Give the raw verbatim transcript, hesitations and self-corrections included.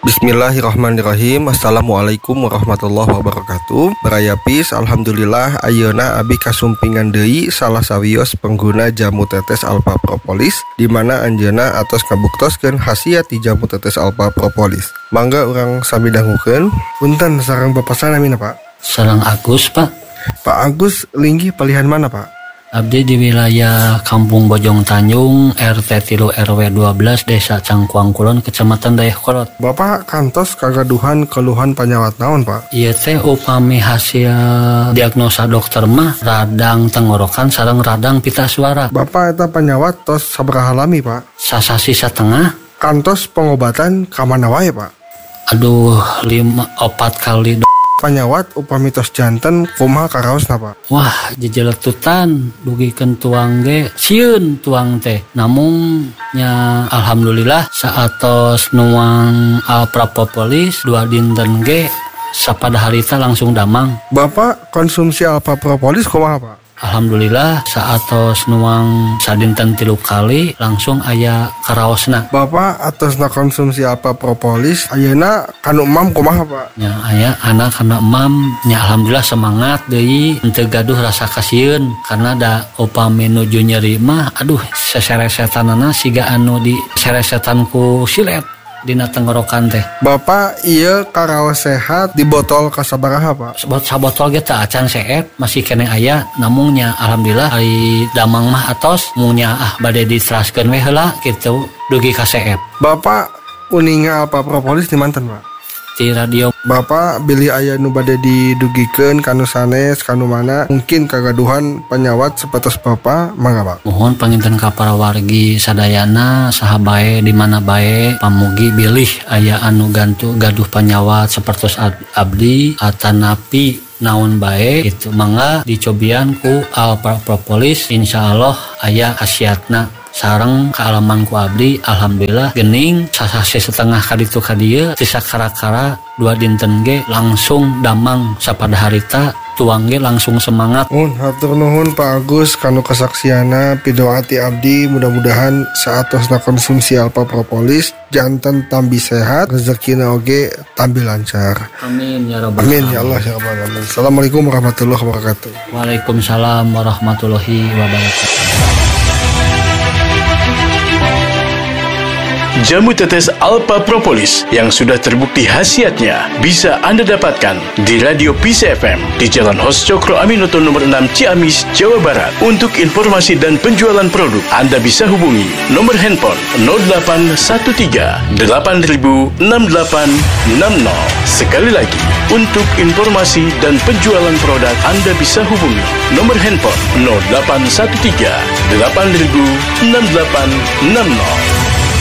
Bismillahirrahmanirrahim. Assalamualaikum warahmatullahi wabarakatuh. Berayapis, alhamdulillah ayeuna abi kasumpingan deui salah sawios pengguna jamu tetes alpha propolis, di mana anjeuna atos kabuktoskeun khasiat ti jamu tetes alpha propolis. Mangga urang sami dangukeun. Punten sareng pepesan amina, Pak. Sareng Agus, Pak. Pak Agus, linggih pilihan mana, Pak? Abdi di wilayah Kampung Bojong Tanjung, R T tilu R W dua belas, Desa Cangkuang Kulon, Kecamatan Dayakolot. Bapak kantos kagaduhan keluhan panyawat naon, Pak? Ieu teh upami hasil diagnosa dokter mah radang tenggorokan sareng radang pita suara. Bapak eta panyawat tos sabaraha lami, Pak? Sasasi satengah. Kantos pengobatan kamana wae, Pak? Aduh, lima opat kali do- Panyawat upami tos janten kumaha karaosna, Pak? Wah, jejeletutan dugikeun tuang ge sieun tuang teh. Namun nya alhamdulillah saatos nuang alpha propolis dua dinten ge sapada harita langsung damang. Bapak konsumsi alpha propolis kumaha, Pak? Alhamdulillah saatos nuang sadinten tilu kali langsung aya karaosna. Bapak atosna konsumsi alpha propolis ayeuna kanu emam kumaha, Pak? Nya aya anak kana emam nya alhamdulillah semangat deui henteu gaduh rasa kasieun karena da upami nuju nyeri mah aduh seseresetanana siga anu di seresetan ku silet dina tenggorokan teh. Bapak ieu karaos sehat di botol kasabaraha, Pak? Sebot sabotol ge teh acan seet masih kene aya namun nya alhamdulillah ari damang mah atos munya ah bade diteraskeun we heula kitu dugi ka seet. Bapak uninga alpha propolis di manten, Pak? Di radio. Bapak bilih aya nu bade didugikeun kanu sanes kanu mana mungkin kagaduhan panyawat sapatos Bapak mangga, Pak. Mohon panginten ka para wargi sadayana saha bae di mana bae pamugi bilih aya anu gantu gaduh panyawat sapertos abdi atanapi naon bae itu mangga dicobian ku alpha propolis insyaallah aya khasiatna. Sareng kaalaman ku abdi alhamdulillah geuning sasase setengah kaditu ka dieu sisa kara-kara dua dinten ge langsung damang sapada harita tuang ge langsung semangat. Mun hatur nuhun Pak Agus kanu kesaksiana pidoa ti abdi mudah-mudahan saatosna konsumsi alpha propolis janten tambi sehat rezekina oge tambi lancar. Amin ya rabbal Amin ya Allah ya rabbal alamin. Assalamualaikum warahmatullahi wabarakatuh. Waalaikumsalam warahmatullahi wabarakatuh. Jamu tetes alpha propolis yang sudah terbukti khasiatnya bisa Anda dapatkan di Radio P C F M di Jalan Hos Cokro Aminoto nomor enam Ciamis, Jawa Barat. Untuk informasi dan penjualan produk, Anda bisa hubungi nomor handphone nol delapan satu tiga delapan nol enam delapan enam nol. Sekali lagi, untuk informasi dan penjualan produk, Anda bisa hubungi nomor handphone nol delapan satu tiga delapan nol enam delapan enam nol.